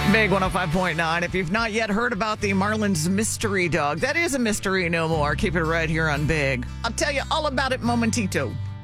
Big 105.9. If you've not yet heard about the Marlins mystery dog, that is a mystery no more. Keep it right here on Big. I'll tell you all about it momentito.